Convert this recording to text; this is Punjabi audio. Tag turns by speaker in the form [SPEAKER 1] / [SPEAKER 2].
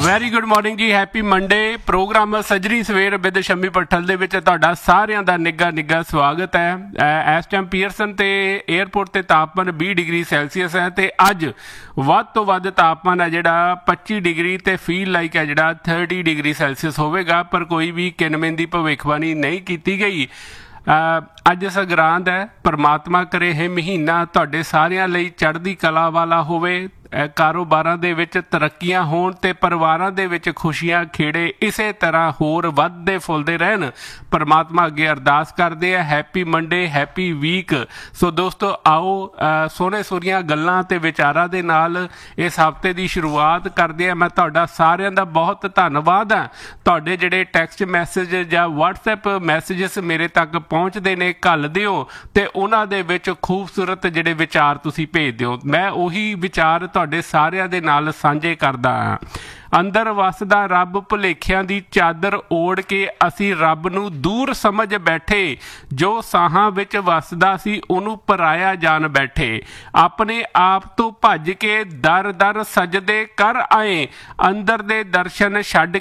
[SPEAKER 1] ਵੈਰੀ ਗੁੱਡ ਮਾਰਨਿੰਗ ਜੀ, ਹੈਪੀ ਮੰਡੇ। ਪ੍ਰੋਗਰਾਮ ਸੱਜਰੀ ਸਵੇਰ ਵਿਦ ਸ਼ੰਮੀ ਪੱਠਲ ਦੇ ਵਿੱਚ ਤੁਹਾਡਾ ਸਾਰਿਆਂ ਦਾ ਨਿੱਘਾ ਸਵਾਗਤ ਹੈ। ਇਸ ਟਾਈਮ ਪੀਅਰਸਨ ਤੇ ਏਅਰਪੋਰਟ ਤੇ ਤਾਪਮਾਨ 20 ਡਿਗਰੀ ਸੈਲਸੀਅਸ ਹੈ ਤੇ ਅੱਜ ਵੱਧ ਤੋਂ ਵੱਧ ਤਾਪਮਾਨ ਹੈ ਜਿਹੜਾ 25 ਡਿਗਰੀ ਤੇ ਫੀਲ ਲਾਈਕ ਹੈ ਜਿਹੜਾ 30 ਡਿਗਰੀ ਸੈਲਸੀਅਸ ਹੋਵੇਗਾ, ਪਰ ਕੋਈ ਵੀ ਕਿਨਵੇਂ ਦੀ ਭਵਿੱਖਬਾਣੀ ਨਹੀਂ ਕੀਤੀ ਗਈ। ਅੱਜ ਸੰਗਰਾਂਦ ਹੈ। ਪਰਮਾਤਮਾ ਕਰੇ ਇਹ ਮਹੀਨਾ ਤੁਹਾਡੇ ਸਾਰਿਆਂ ਲਈ ਚੜ੍ਹਦੀ ਕਲਾ ਵਾਲਾ ਹੋਵੇ, ਕਾਰੋਬਾਰਾਂ ਦੇ ਵਿੱਚ ਤਰੱਕੀਆਂ ਹੋਣ ਤੇ ਪਰਿਵਾਰਾਂ ਦੇ ਵਿੱਚ ਖੁਸ਼ੀਆਂ ਖੇੜੇ ਇਸੇ ਤਰ੍ਹਾਂ ਹੋਰ ਵੱਧਦੇ ਫੁੱਲਦੇ ਰਹਿਣ। ਪਰਮਾਤਮਾ ਅੱਗੇ ਅਰਦਾਸ ਕਰਦੇ ਆ। Happy Monday, happy week. ਸੋ ਦੋਸਤੋ ਆਓ ਸੋਹਣੇ ਸੋਹਣੀਆਂ ਗੱਲਾਂ ਤੇ ਵਿਚਾਰਾਂ ਦੇ ਨਾਲ ਇਸ ਹਫ਼ਤੇ ਦੀ ਸ਼ੁਰੂਆਤ ਕਰਦੇ ਆ। ਮੈਂ ਤੁਹਾਡਾ ਸਾਰਿਆਂ ਦਾ ਬਹੁਤ ਧੰਨਵਾਦ ਹਾਂ। ਤੁਹਾਡੇ ਜਿਹੜੇ ਟੈਕਸਟ ਮੈਸੇਜ ਜਾਂ ਵਟਸਐਪ ਮੈਸੇਜਸ ਮੇਰੇ ਤੱਕ ਪਹੁੰਚਦੇ ਨੇ, ਘੱਲ ਦਿਓ ਤੇ ਉਹਨਾਂ ਦੇ ਵਿੱਚ ਖੂਬਸੂਰਤ ਜਿਹੜੇ ਵਿਚਾਰ ਤੁਸੀਂ ਭੇਜ ਦਿਓ। ਮੈਂ ਉਹੀ ਵਿਚਾਰ ਤੁਹਾਡੇ ਸਾਰਿਆਂ ਦੇ ਨਾਲ ਸਾਂਝੇ ਕਰਦਾ ਹਾਂ। ਅੰਦਰ ਵਸਦਾ ਰੱਬ ਭੁਲੇਖਿਆਂ ਦੀ ਚਾਦਰ ਓੜ ਕੇ ਅਸੀਂ ਰੱਬ ਨੂੰ ਦੂਰ ਸਮਝ ਬੈਠੇ, ਜੋ ਸਾਹਾਂ ਵਿੱਚ ਵਸਦਾ ਸੀ ਉਹਨੂੰ ਪਰਾਇਆ ਜਾਣ ਬੈਠੇ। ਆਪਣੇ ਆਪ ਤੋਂ ਭੱਜ ਕੇ ਦਰ ਦਰ ਸਜਦੇ ਕਰ ਆਏ, ਅੰਦਰ ਦੇ ਦਰਸ਼ਨ ਛੱਡ